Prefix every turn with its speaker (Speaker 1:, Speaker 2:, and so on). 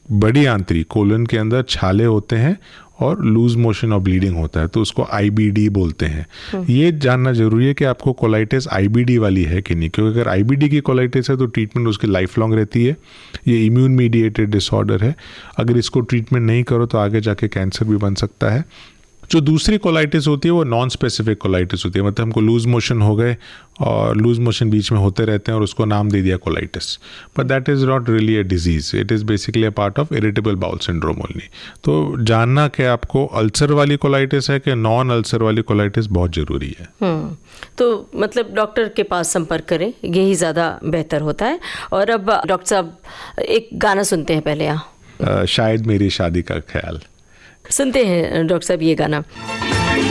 Speaker 1: बड़ी आंतरी कोलन के अंदर छाले होते हैं और लूज मोशन और ब्लीडिंग होता है, तो उसको आईबीडी बोलते हैं। ये जानना जरूरी है कि आपको कोलाइटिस आईबीडी वाली है कि नहीं, क्योंकि अगर आईबीडी की कोलाइटिस है तो ट्रीटमेंट उसकी लाइफ लॉन्ग रहती है। ये इम्यून मीडिएटेड डिसऑर्डर है, अगर इसको ट्रीटमेंट नहीं करो तो आगे जाके कैंसर भी बन सकता है। जो दूसरी कोलाइटिस होती है वो नॉन स्पेसिफिक कोलाइटिस होती है, मतलब हमको लूज मोशन हो गए और लूज मोशन बीच में होते रहते हैं और उसको नाम दे दिया colitis, but that is not really a disease, it is basically a part of irritable bowel syndrome only. तो जानना कि आपको अल्सर वाली कोलाइटिस है कि नॉन अल्सर वाली कोलाइटिस बहुत ज़रूरी है।
Speaker 2: तो मतलब डॉक्टर के पास संपर्क करें, यही ज़्यादा बेहतर होता है। और अब डॉक्टर साहब एक गाना सुनते हैं पहले यहाँ,
Speaker 1: शायद मेरी शादी का ख्याल
Speaker 2: सुनते हैं डॉक्टर साहब ये गाना।